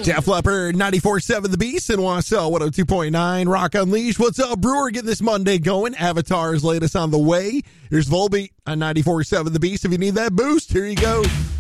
Def Leppard, 94.7 The Beast, and Wausau, 102.9 Rock Unleashed. What's up, Brewer? Getting this Monday going. Avatar's latest on the way. Here's Volbeat on 94.7 The Beast. If you need that boost, here you go.